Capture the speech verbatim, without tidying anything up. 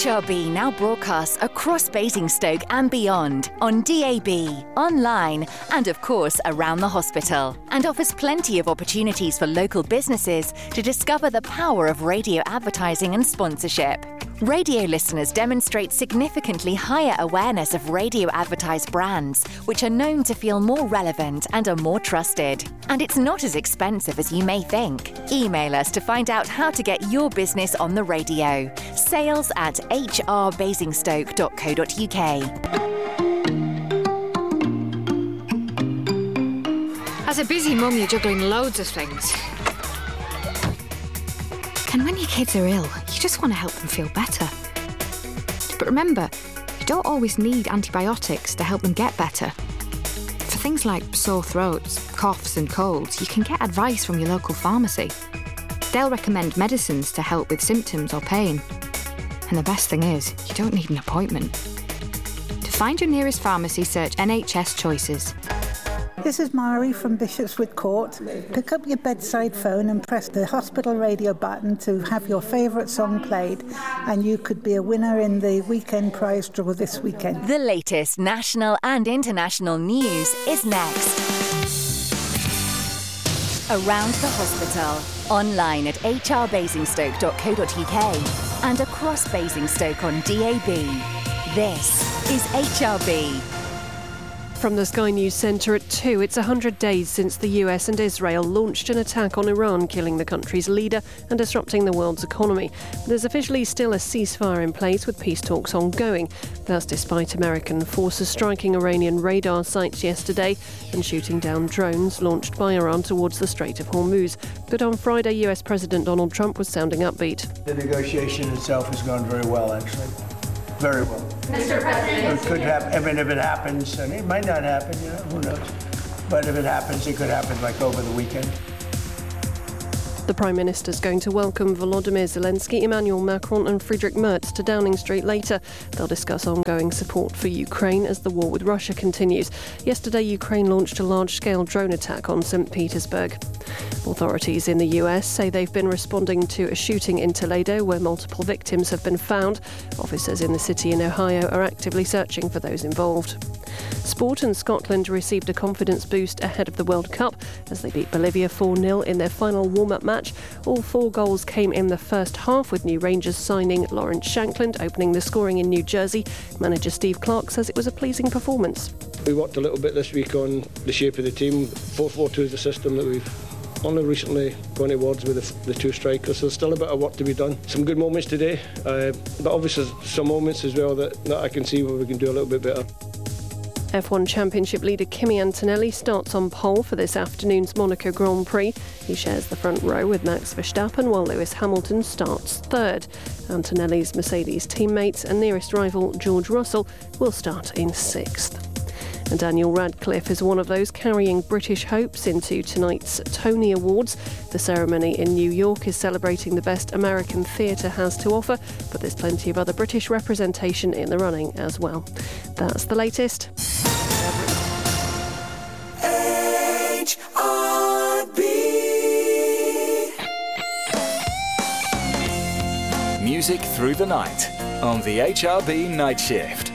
H R B now broadcasts across Basingstoke and beyond on D A B, online, and of course around the hospital, and offers plenty of opportunities for local businesses to discover the power of radio advertising and sponsorship. Radio listeners demonstrate significantly higher awareness of radio advertised brands, which are known to feel more relevant and are more trusted. And it's not as expensive as you may think. Email us to find out how to get your business on the radio. Sales at h r basingstoke dot co dot u k. As a busy mum, you're juggling loads of things. And when your kids are ill, you just want to help them feel better. But remember, you don't always need antibiotics to help them get better. For things like sore throats, coughs and colds, you can get advice from your local pharmacy. They'll recommend medicines to help with symptoms or pain. And the best thing is, you don't need an appointment. To find your nearest pharmacy, search N H S Choices. This is Mari from Bishopswood Court. Pick up your bedside phone and press the hospital radio button to have your favourite song played, and you could be a winner in the weekend prize draw this weekend. The latest national and international news is next. Around the hospital, online at h r basingstoke dot co dot u k and across Basingstoke on D A B. This is H R B. From the Sky News Centre at two, it's one hundred days since the U S and Israel launched an attack on Iran, killing the country's leader and disrupting the world's economy. There's officially still a ceasefire in place with peace talks ongoing. That's despite American forces striking Iranian radar sites yesterday and shooting down drones launched by Iran towards the Strait of Hormuz. But on Friday, U S President Donald Trump was sounding upbeat. The negotiation itself has gone very well, actually. Very well. Mister President, it could happen. I mean, if it happens, and it might not happen, you know, who knows? But if it happens, it could happen like over the weekend. The Prime Minister's going to welcome Volodymyr Zelensky, Emmanuel Macron and Friedrich Merz to Downing Street later. They'll discuss ongoing support for Ukraine as the war with Russia continues. Yesterday, Ukraine launched a large-scale drone attack on Saint Petersburg. Authorities in the U S say they've been responding to a shooting in Toledo where multiple victims have been found. Officers in the city in Ohio are actively searching for those involved. Sport, and Scotland received a confidence boost ahead of the World Cup as they beat Bolivia four nil in their final warm-up match. All four goals came in the first half, with new Rangers signing Lawrence Shankland opening the scoring in New Jersey. Manager Steve Clarke says it was a pleasing performance. We worked a little bit this week on the shape of the team. four four two is the system that we've only recently gone towards with the, the two strikers, so there's still a bit of work to be done. Some good moments today, uh, but obviously some moments as well that, that I can see where we can do a little bit better. F one Championship leader Kimi Antonelli starts on pole for this afternoon's Monaco Grand Prix. He shares the front row with Max Verstappen, while Lewis Hamilton starts third. Antonelli's Mercedes teammates and nearest rival George Russell will start in sixth. And Daniel Radcliffe is one of those carrying British hopes into tonight's Tony Awards. The ceremony in New York is celebrating the best American theatre has to offer, but there's plenty of other British representation in the running as well. That's the latest. H R B. Music through the night on the H R B Night Shift.